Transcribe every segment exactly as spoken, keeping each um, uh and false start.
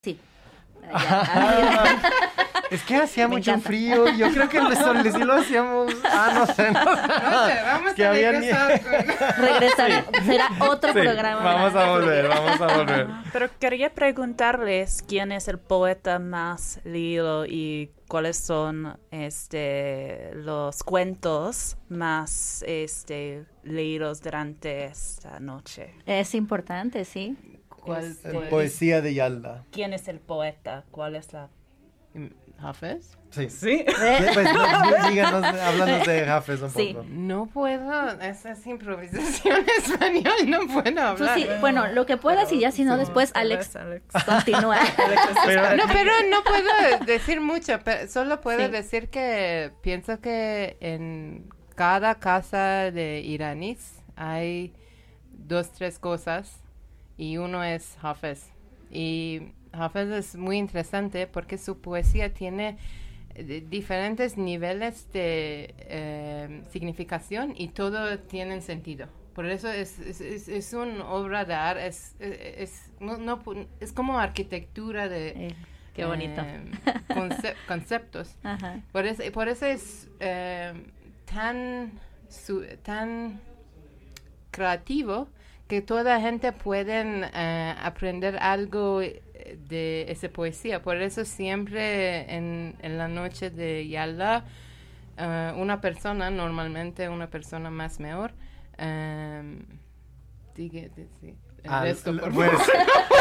Sí. Ya, es que hacía Me mucho encanta. frío. Yo creo que el sol sí lo hacíamos. Ah, no sé. No, No sé, vamos que a había regresar con... regresar. Será otro Sí, programa. vamos a volver, vamos a volver. Pero quería preguntarles quién es el poeta más leído y cuáles son este los cuentos más este leídos durante esta noche. Es importante, sí. ¿Cuál Este, fue? Poesía de Yalda. ¿Quién es el poeta? ¿Cuál es la...? ¿Hafez? Sí. Sí. Pues, no, díganos, háblanos de Hafez un Sí. poco. No puedo, esa es improvisación español, no puedo Tú hablar. sí, bueno, lo que puedas y ya si no después Alex continúa. Pero- No, pero no puedo decir mucho, pero solo puedo Sí. decir que pienso que en cada casa de iraníes hay dos, tres cosas y uno es Hafez. Y Hafez es muy interesante porque su poesía tiene eh, diferentes niveles de eh, significación y todo tiene sentido. Por eso es, es, es, es una obra de arte, es, es, es- no, no pu- es como arquitectura de Eh, Qué bonito. eh, conce- conceptos. Ajá. Por eso, por eso es eh, tan, su- tan creativo que toda gente puede eh, aprender algo de esa poesía. Por eso siempre en, en la noche de Yalda, eh, una persona, normalmente una persona más mejor, eh, diga, di- sí, el Ah, resto, por pues, favor.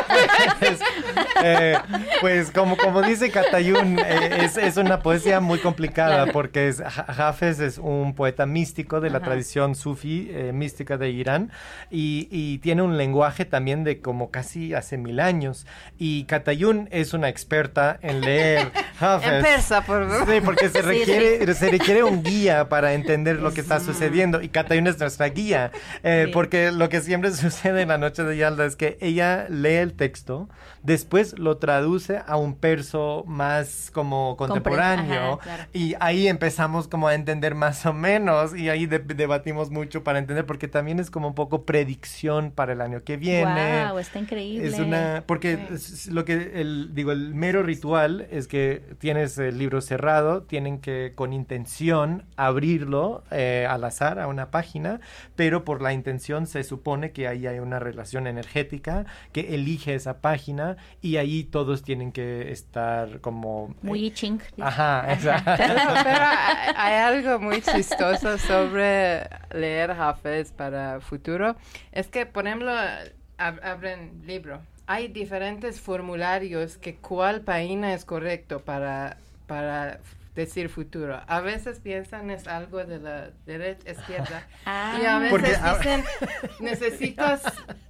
pues, eh, pues como, como dice Katayun, eh, es, es una poesía muy complicada Claro. porque es, Ha- Hafez es un poeta místico de la Ajá. tradición sufí eh, mística de Irán y, y tiene un lenguaje también de como casi hace mil años y Katayun es una experta en leer Hafez. En persa, por favor. Sí, porque se Sí, requiere, se requiere un guía para entender lo que está sucediendo y Katayun es nuestra guía, eh, Sí. porque lo que siempre sucede en la noche de Yalda es que ella lee el texto, después lo traduce a un perso más como contemporáneo Ajá, claro. y ahí empezamos como a entender más o menos y ahí de- debatimos mucho para entender porque también es como un poco predicción para el año que viene. Wow, está increíble. Es una, porque Sí. es- lo que el, digo, el mero ritual es que tienes el libro cerrado, tienen que con intención abrirlo eh, al azar a una página, pero por la intención se supone que ahí hay una relación energética que elige esa página y ahí todos tienen que estar como... Muy I Ching. Ajá, exacto. Pero, pero hay, hay algo muy chistoso sobre leer Hafez para futuro. Es que, por ejemplo, ab- abren libro. Hay diferentes formularios que cuál página es correcto para, para decir futuro. A veces piensan es algo de la derecha, izquierda. Ah, Y a veces Porque, a- dicen, necesitas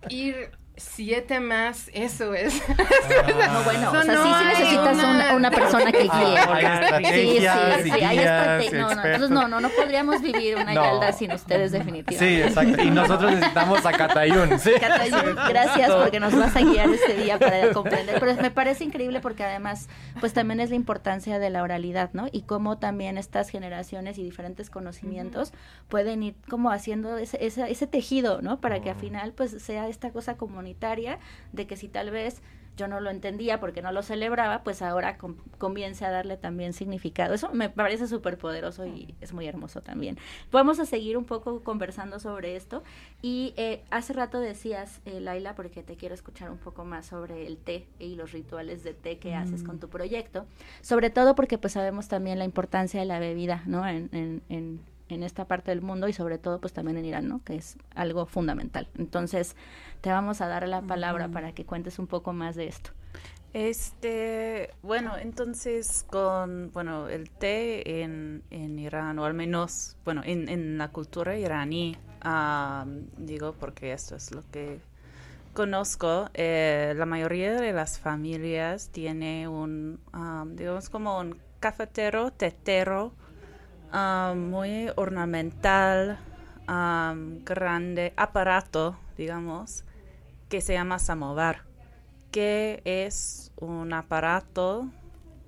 ir siete más, eso es. No, bueno, o So, sea, no sí, sí hay necesitas una- una, una persona que guíe. Ah, hay estrategias sí, sí, y sí, hay guías estrate- y no, no, expertos. entonces no, no, no podríamos vivir una No. Yalda sin ustedes definitivamente. Sí, exacto. Y nosotros necesitamos a Katayun, ¿sí? Catayun, gracias porque nos vas a guiar este día para comprender. Pero me parece increíble porque además, pues también es la importancia de la oralidad, ¿no? Y cómo también estas generaciones y diferentes conocimientos pueden ir como haciendo ese, ese, ese tejido, ¿no? Para que al final, pues, sea esta cosa comunitaria de que si tal vez yo no lo entendía porque no lo celebraba, pues ahora com- comience a darle también significado. Eso me parece súper poderoso y es muy hermoso también. Vamos a seguir un poco conversando sobre esto y eh, hace rato decías, eh, Laila, porque te quiero escuchar un poco más sobre el té y los rituales de té que haces con tu proyecto, sobre todo porque pues sabemos también la importancia de la bebida, ¿no? En, en, en, en esta parte del mundo y sobre todo pues también en Irán, ¿no? Que es algo fundamental. Entonces, te vamos a dar la palabra para que cuentes un poco más de esto. Este, bueno, entonces con, bueno, el té en, en Irán, o al menos, bueno, en, en la cultura iraní, ah, digo porque esto es lo que conozco, eh, la mayoría de las familias tiene un, ah, digamos como un cafetero, tetero, ah, muy ornamental, ah, grande, aparato, digamos, que se llama samovar, que es un aparato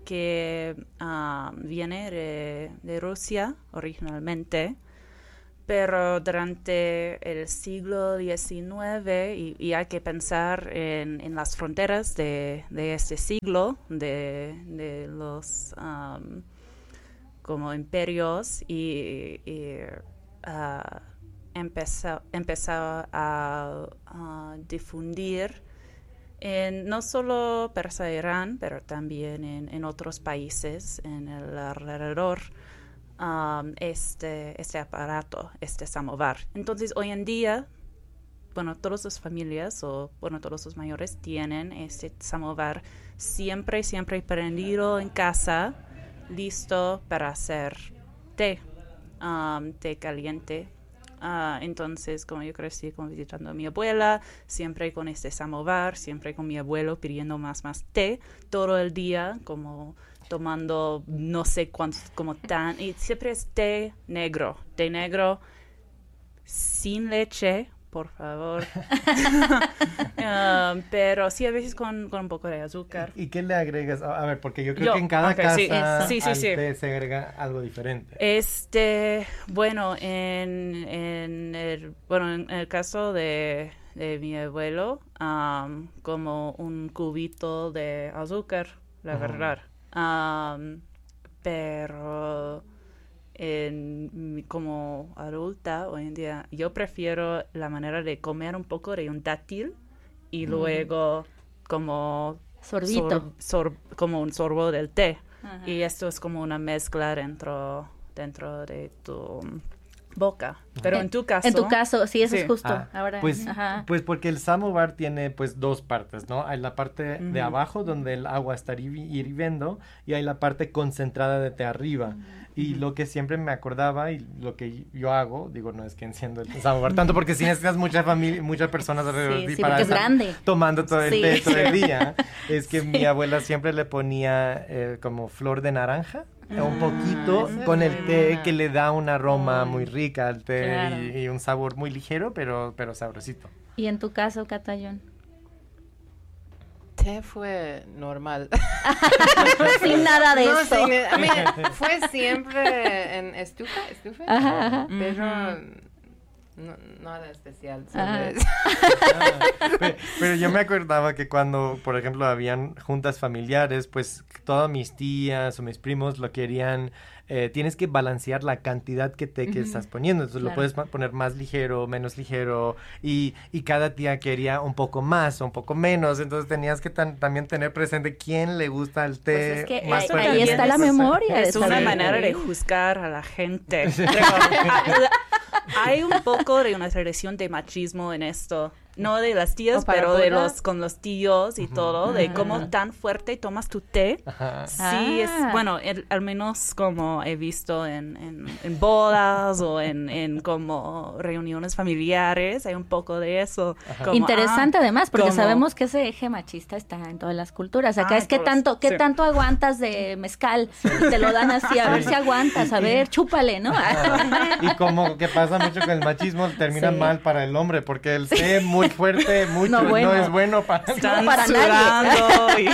que uh, viene de, de Rusia originalmente, pero durante el siglo diecinueve, y, y hay que pensar en, en las fronteras de, de este siglo, de, de los um, como imperios, y, y uh, empezó, empezó a, a difundir en, no solo Persia e Irán, pero también en, en otros países en el alrededor. Um, este, este aparato, este samovar. Entonces, hoy en día, bueno, todas las familias, o bueno, todos los mayores tienen este samovar siempre, siempre prendido en casa, listo para hacer té, um, té caliente. Uh, entonces, como yo crecí como visitando a mi abuela, siempre con este samovar, siempre con mi abuelo pidiendo más, más té, todo el día, como tomando no sé cuánto, como tan, y siempre es té negro, té negro sin leche, por favor. um, pero sí, a veces con, con un poco de azúcar. ¿Y qué le agregas? A ver, porque yo creo Yo, que en cada okay, casa sí, sí, sí, al sí. té se agrega algo diferente. Este, bueno, en, en, el, bueno, en el caso de, de mi abuelo, um, como un cubito de azúcar, la uh-huh. verdad. Um, pero en, como adulta hoy en día yo prefiero la manera de comer un poco de un dátil y mm. luego como sorbito sor, sor, como un sorbo del té. Ajá. Y esto es como una mezcla dentro dentro de tu boca, pero en, en tu caso en tu caso sí, eso sí. es justo ah, ahora pues ajá. pues porque el samovar tiene pues dos partes, ¿no? Hay la parte uh-huh. de abajo donde el agua está hirviendo y hay la parte concentrada de arriba uh-huh. y uh-huh. lo que siempre me acordaba y lo que yo hago, digo, no es que enciendo el samovar tanto porque si necesitas mucha familia, muchas personas alrededor sí, de ti sí, para estar grande. tomando todo el sí. té todo el día, es que sí. mi abuela siempre le ponía eh, como flor de naranja un poquito ah, con el té buena. Que le da un aroma mm. muy rica al té claro. y, y un sabor muy ligero pero pero sabrosito. ¿Y en tu caso, Catayón? Té fue normal. Sin nada de no, eso. Sin, I mean, fue siempre en estufa, estufa ajá, ajá. pero no, nada especial sobre eso. Ah, pero, pero yo me acordaba que cuando, por ejemplo, habían juntas familiares, pues todas mis tías o mis primos lo querían, eh, tienes que balancear la cantidad que té que uh-huh. estás poniendo, entonces claro. lo puedes ma- poner más ligero, menos ligero, y, y cada tía quería un poco más o un poco menos, entonces tenías que tan, también tener presente quién le gusta el té. Pues es que más ahí, ahí está la memoria. Es una saber. manera de juzgar a la gente. Hay un poco de una tradición de machismo en esto. No de las tías, pero de los con los tíos y uh-huh. todo, uh-huh. de cómo tan fuerte tomas tu té. Uh-huh. Sí, ah. es, bueno, el, al menos como he visto en, en, en bodas o en, en como reuniones familiares, hay un poco de eso. Como, interesante ah, además, porque como, sabemos que ese eje machista está en todas las culturas. Acá ah, es que todos, tanto, ¿qué sí. tanto aguantas de mezcal? Y te lo dan así, a ver si aguantas, a ver, chúpale, ¿no? Y como que pasa mucho con el machismo, termina sí. mal para el hombre, porque el té muy muy fuerte, mucho, no, bueno. no es bueno para, no, para nadie. Y...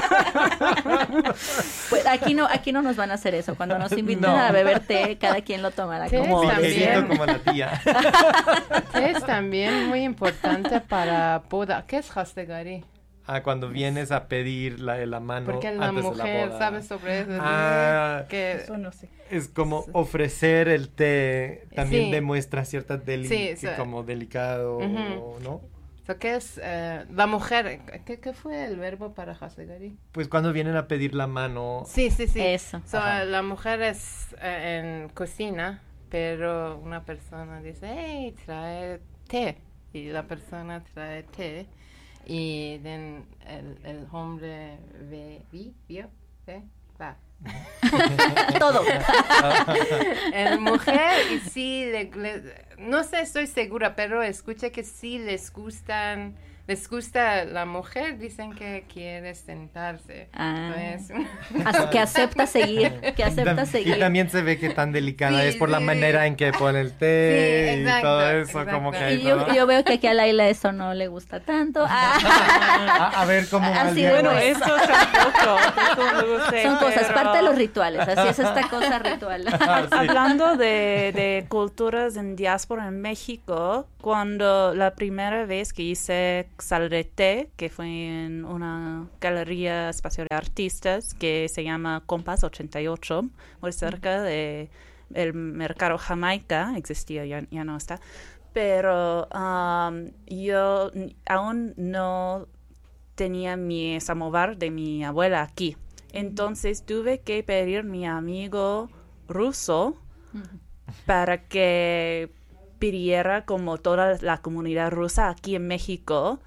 pues aquí no, aquí no nos van a hacer eso. Cuando nos inviten no. a beber té, cada quien lo tomará como ligerito como la tía. Té es también muy importante para boda. ¿Qué es hastegari? Ah, cuando vienes a pedir la, la mano porque la antes mujer de la boda. sabe sobre eso. Ah, que eso no sé. Es como ofrecer el té también sí. demuestra cierta deli sí, so, como delicado, uh-huh. ¿no? So, ¿qué es uh, la mujer? ¿Qué, ¿Qué fue el verbo para hasegari? Pues cuando vienen a pedir la mano. Sí, sí, sí. Eso. So, la mujer es uh, en cocina, pero una persona dice, hey, trae té. Y la persona trae té. Y then el, el hombre ve, vi, vio, ve, va. Todo. El mujer y sí, le, le, no sé, estoy segura, pero escuché que sí les gustan, les gusta la mujer, dicen que quiere sentarse. Ah. Entonces, As- que acepta seguir, que Y acepta tam- seguir. Y también se ve que tan delicada Sí, es por la sí. manera en que pone el té Sí, y exacto, todo eso, como exacto. que... Y yo, ¿no? yo veo que aquí a Laila eso no le gusta tanto. Ah. a, a ver cómo... va el Así día de de Bueno, hoy. pues. eso tampoco. Eso me gusta, Son cosas, pero- parte de los rituales, así es esta cosa ritual. Ah, sí. Hablando de, de culturas en diáspora en México, cuando la primera vez que hice Xalrete, que fue en una galería espacial de artistas que se llama Compás ochenta y ocho, muy cerca de el mercado Jamaica, existía, ya, ya no está, pero um, yo n- aún no tenía mi samovar de mi abuela aquí. Entonces tuve que pedir a mi amigo ruso para que pidiera como toda la comunidad rusa aquí en México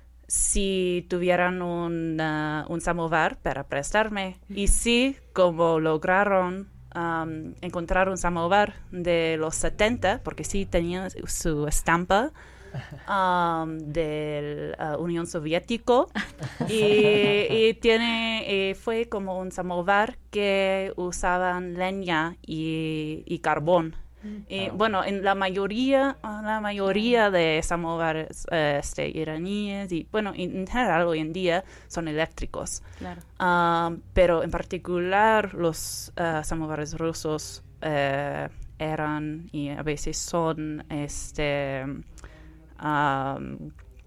si tuvieran un, uh, un samovar para prestarme. Y sí, como lograron um, encontrar un samovar de los setenta, porque sí tenía su estampa um, de la Unión Soviética y, y tiene y fue como un samovar que usaban leña y, y carbón. Y, bueno, en la mayoría, la mayoría de samovares eh, este, iraníes y bueno, en general hoy en día son eléctricos. Claro. Um, pero en particular los uh, samovares rusos eh, eran y a veces son este um,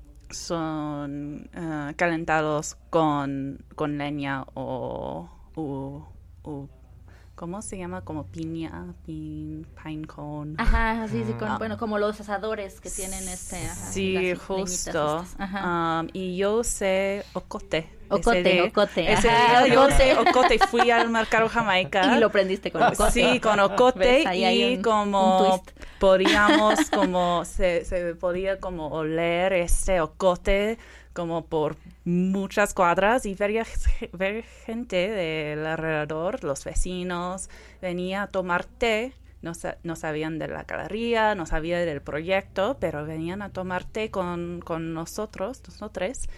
son uh, calentados con, con leña o, o, o ¿cómo se llama? Como piña, pin, pine cone. Ajá, sí, sí, con, Ah. bueno, como los asadores que tienen este, ajá, Sí, las leñitas justo. estas. Ajá. Um, y yo usé ocote. Ocote, Ese día- ocote, Ese ajá, día yo ocote. usé ocote. Fui al mercado Jamaica. Y lo prendiste con ocote. Sí, con ocote. ¿Ves? Ahí hay Y un- como un twist. podíamos, como se, se podía como oler este ocote como por muchas cuadras y vería ver gente del alrededor, los vecinos, venía a tomar té. No, sa- no sabían de la galería, no sabían del proyecto, pero venían a tomar té con, con nosotros, nosotros,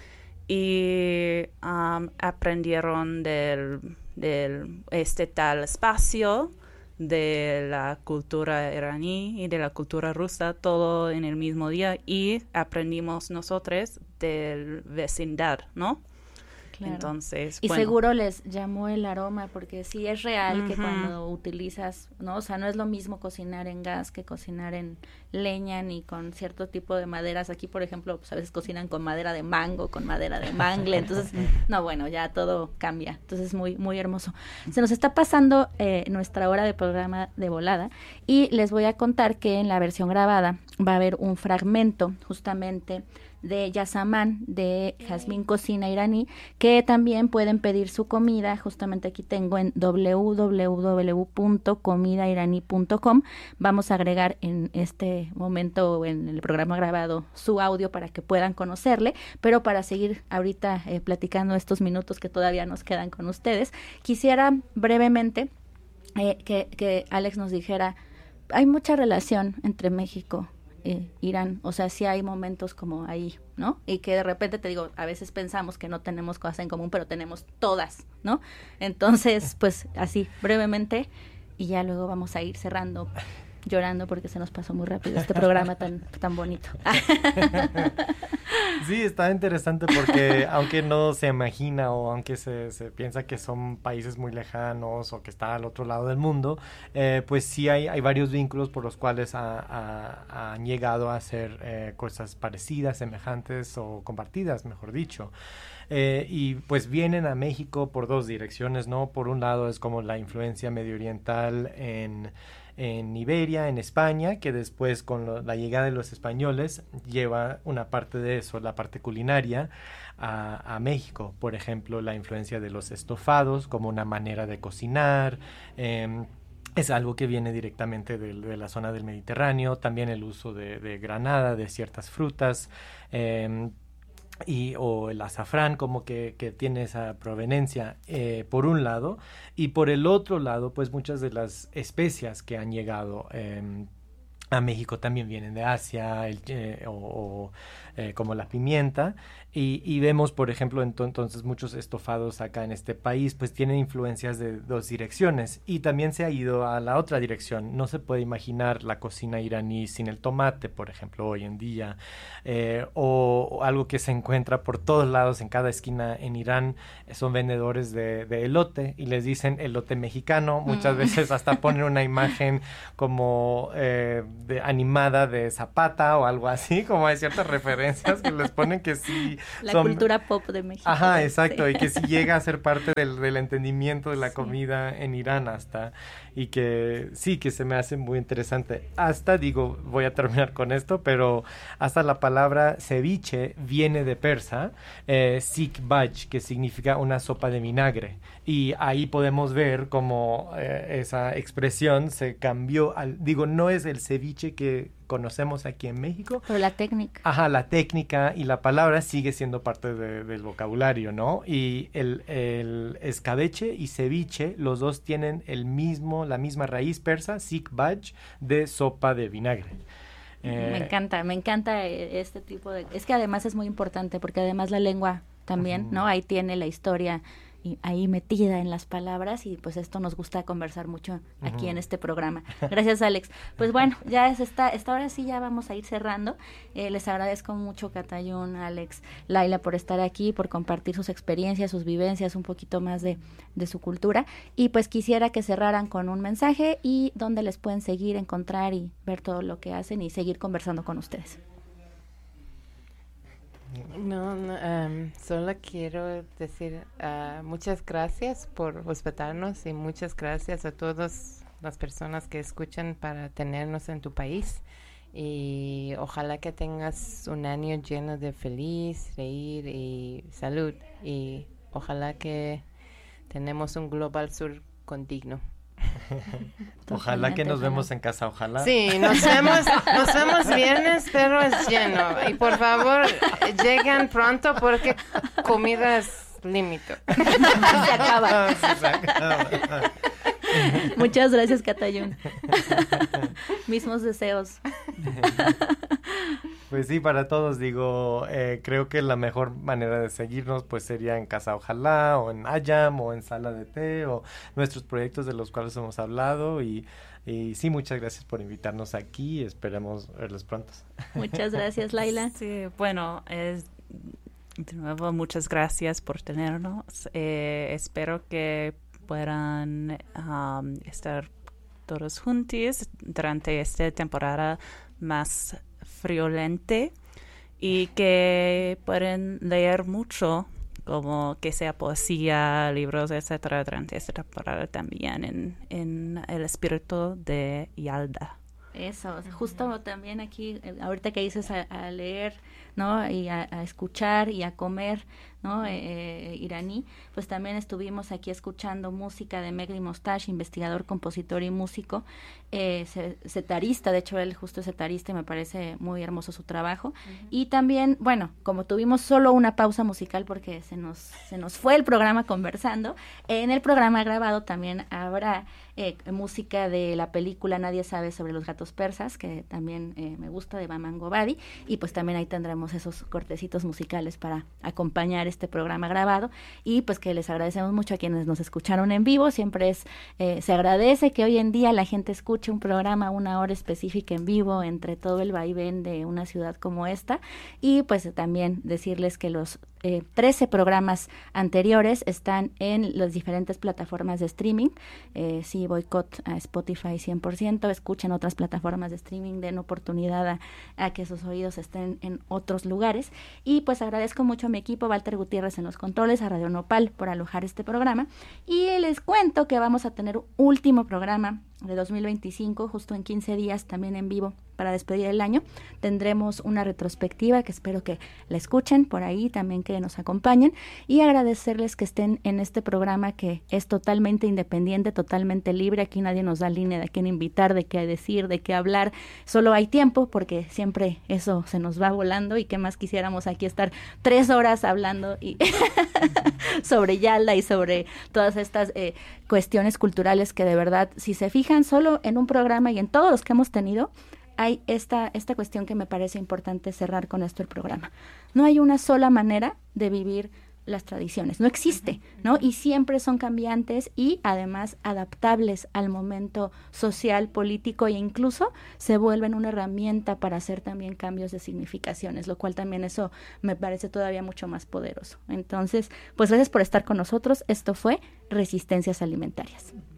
y um, aprendieron del, del este tal espacio, de la cultura iraní y de la cultura rusa, todo en el mismo día, y aprendimos nosotros del vecindad, ¿no? Claro. Entonces, Y bueno. seguro les llamó el aroma, porque sí es real que Ujú. cuando utilizas, ¿no? O sea, no es lo mismo cocinar en gas que cocinar en leña ni con cierto tipo de maderas. Aquí, por ejemplo, pues a veces cocinan con madera de mango, con madera de mangle, entonces, no, bueno, ya todo cambia. Entonces, muy, muy hermoso. Se nos está pasando eh, nuestra hora de programa de volada y les voy a contar que en la versión grabada va a haber un fragmento justamente de Yasaman, de Jazmín Cocina Iraní, que también pueden pedir su comida, justamente aquí tengo en doble u doble u doble u punto comida iraní punto com. Vamos a agregar en este momento, en el programa grabado, su audio para que puedan conocerle, pero para seguir ahorita eh, platicando estos minutos que todavía nos quedan con ustedes, quisiera brevemente eh, que, que Alex nos dijera, hay mucha relación entre México Eh, Irán, o sea, sí hay momentos como ahí, ¿no? Y que de repente te digo, a veces pensamos que no tenemos cosas en común, pero tenemos todas, ¿no? Entonces, pues así, brevemente, y ya luego vamos a ir cerrando, llorando porque se nos pasó muy rápido este programa tan, tan bonito. Sí, está interesante porque aunque no se imagina o aunque se, se piensa que son países muy lejanos o que está al otro lado del mundo, eh, pues sí hay, hay varios vínculos por los cuales ha, ha- han llegado a hacer eh, cosas parecidas, semejantes o compartidas, mejor dicho. Eh, y pues vienen a México por dos direcciones, ¿no? Por un lado es como la influencia medio oriental en... en Iberia, en España, que después con lo, la llegada de los españoles lleva una parte de eso, la parte culinaria, a, a México. Por ejemplo, la influencia de los estofados como una manera de cocinar, eh, es algo que viene directamente de, de la zona del Mediterráneo, también el uso de, de granada, de ciertas frutas, eh, y o el azafrán como que, que tiene esa proveniencia eh, por un lado, y por el otro lado pues muchas de las especias que han llegado eh, A México también vienen de Asia, el, eh, o, o eh, como la pimienta, y, y vemos, por ejemplo, ento- entonces muchos estofados acá en este país, pues tienen influencias de dos direcciones, y también se ha ido a la otra dirección. No se puede imaginar la cocina iraní sin el tomate, por ejemplo, hoy en día, eh, o, o algo que se encuentra por todos lados, en cada esquina en Irán, eh, son vendedores de, de elote, y les dicen elote mexicano, muchas Mm. veces hasta ponen una imagen como eh, de, animada de Zapata o algo así, como hay ciertas referencias que les ponen que sí La son... cultura pop de México. Ajá, Sí. exacto, y que sí llega a ser parte del, del entendimiento de la Sí. comida en Irán hasta, y que sí, que se me hace muy interesante. Hasta, digo, voy a terminar con esto, pero hasta la palabra ceviche viene de persa, eh, sikbaj, que significa una sopa de vinagre, y ahí podemos ver cómo eh, esa expresión se cambió, al, digo, no es el ceviche que conocemos aquí en México. Pero la técnica. Ajá, la técnica y la palabra sigue siendo parte de, del vocabulario, ¿no? Y el, el escabeche y ceviche, los dos tienen el mismo, la misma raíz persa, sikbaj, de sopa de vinagre. Eh, Me encanta, me encanta eh, este tipo de... Es que además es muy importante porque además la lengua también, Ujú. ¿no? Ahí tiene la historia y ahí metida en las palabras y pues esto nos gusta conversar mucho aquí Ujú. en este programa. Gracias, Alex. Pues bueno, ya es esta, esta hora sí ya vamos a ir cerrando. Eh, les agradezco mucho, Katayun, Alex, Laila, por estar aquí, por compartir sus experiencias, sus vivencias, un poquito más de, de su cultura. Y pues quisiera que cerraran con un mensaje y dónde les pueden seguir, encontrar y ver todo lo que hacen y seguir conversando con ustedes. No, no, em, solo quiero decir ah, muchas gracias por hospedarnos y muchas gracias a todas las personas que escuchan para tenernos en tu país. Y ojalá que tengas un año lleno de feliz, reír y salud. Y ojalá que tenemos un Global Sur condigno. Ojalá que Totalmente, nos ojalá. vemos en casa, ojalá. Sí, nos vemos, nos vemos viernes, pero es lleno. Y por favor, lleguen pronto porque comida es límite. Se acaba. Ah, sí, se acaba. Muchas gracias, Katayun. Mismos deseos. Pues sí, para todos, digo, eh, creo que la mejor manera de seguirnos pues sería en Casa Ojalá, o en Ayam, o en Sala de Té, o nuestros proyectos de los cuales hemos hablado, y, y sí, muchas gracias por invitarnos aquí, esperemos verlos pronto. Muchas gracias, Laila. Sí, bueno, es, de nuevo, muchas gracias por tenernos. Eh, espero que puedan um, estar todos juntos durante esta temporada más friolente y que pueden leer mucho, como que sea poesía, libros, etcétera, durante esta temporada también en, en el espíritu de Yalda. Eso, o sea, justo también aquí, eh, ahorita que dices a, a leer, ¿no? Y a, a escuchar y a comer, ¿no? Eh, eh, iraní, pues también estuvimos aquí escuchando música de Megri Mostash, investigador, compositor y músico, eh, ce- cetarista, de hecho él justo es cetarista y me parece muy hermoso su trabajo. Uh-huh. Y también, bueno, como tuvimos solo una pausa musical porque se nos, se nos fue el programa conversando, en el programa grabado también habrá eh, música de la película Nadie sabe sobre los gatos persas, que también eh, me gusta, de Baman Gobadi, y pues también ahí tendremos esos cortecitos musicales para acompañar este programa grabado, y pues que les agradecemos mucho a quienes nos escucharon en vivo. Siempre es, eh, se agradece que hoy en día la gente escuche un programa una hora específica en vivo entre todo el vaivén de una ciudad como esta, y pues también decirles que los eh, trece programas anteriores están en las diferentes plataformas de streaming. Eh, sí, boicot a Spotify cien por ciento, escuchen otras plataformas de streaming, den oportunidad a, a que sus oídos estén en otros lugares, y pues agradezco mucho a mi equipo, Walter Gutiérrez en los controles, a Radio Nopal por alojar este programa, y les cuento que vamos a tener un último programa de dos mil veinticinco, justo en quince días, también en vivo, para despedir el año. Tendremos una retrospectiva que espero que la escuchen por ahí, también que nos acompañen, y agradecerles que estén en este programa que es totalmente independiente, totalmente libre. Aquí nadie nos da línea de a quién invitar, de qué decir, de qué hablar. Solo hay tiempo, porque siempre eso se nos va volando, y qué más quisiéramos aquí estar tres horas hablando y sobre Yalda y sobre todas estas eh, cuestiones culturales que de verdad, si se fijan solo en un programa y en todos los que hemos tenido, hay esta, esta cuestión que me parece importante cerrar con esto el programa. No hay una sola manera de vivir las tradiciones, no existe, ¿no? Y siempre son cambiantes y además adaptables al momento social, político e incluso se vuelven una herramienta para hacer también cambios de significaciones, lo cual también eso me parece todavía mucho más poderoso. Entonces, pues gracias por estar con nosotros. Esto fue Resistencias Alimentarias.